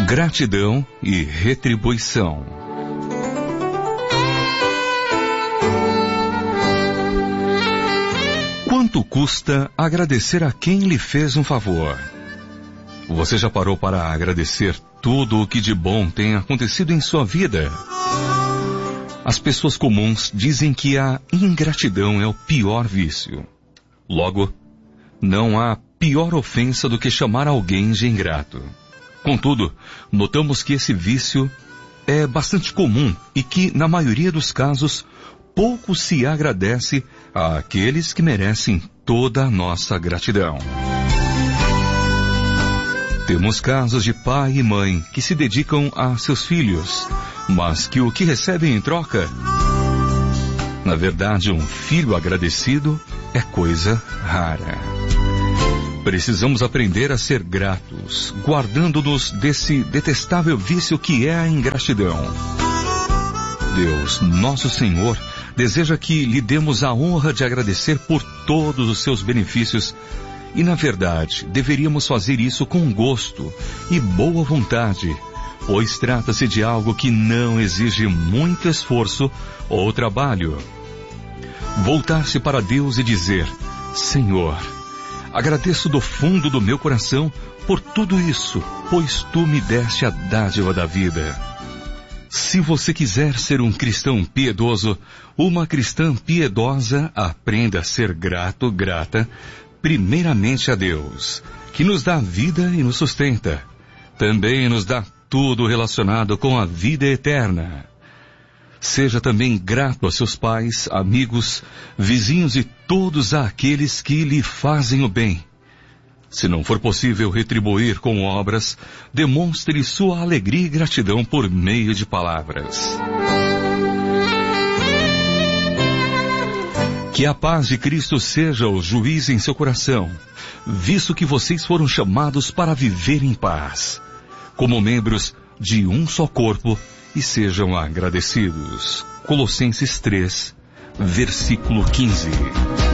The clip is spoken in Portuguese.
Gratidão e retribuição. Quanto custa agradecer a quem lhe fez um favor? Você já parou para agradecer tudo o que de bom tem acontecido em sua vida? As pessoas comuns dizem que a ingratidão é o pior vício. Logo, não há pior ofensa do que chamar alguém de ingrato. Contudo, notamos que esse vício é bastante comum e que, na maioria dos casos, pouco se agradece àqueles que merecem toda a nossa gratidão. Temos casos de pai e mãe que se dedicam a seus filhos, mas que o que recebem em troca? Na verdade, um filho agradecido é coisa rara. Precisamos aprender a ser gratos, guardando-nos desse detestável vício que é a ingratidão. Deus, nosso Senhor, deseja que lhe demos a honra de agradecer por todos os seus benefícios e, na verdade, deveríamos fazer isso com gosto e boa vontade, pois trata-se de algo que não exige muito esforço ou trabalho. Voltar-se para Deus e dizer: Senhor, agradeço do fundo do meu coração por tudo isso, pois Tu me deste a dádiva da vida. Se você quiser ser um cristão piedoso, uma cristã piedosa, aprenda a ser grato, grata, primeiramente a Deus, que nos dá vida e nos sustenta. Também nos dá tudo relacionado com a vida eterna. Seja também grato a seus pais, amigos, vizinhos e todos aqueles que lhe fazem o bem. Se não for possível retribuir com obras, demonstre sua alegria e gratidão por meio de palavras. Que a paz de Cristo seja o juiz em seu coração, visto que vocês foram chamados para viver em paz, como membros de um só corpo, e sejam agradecidos. Colossenses 3, versículo 15.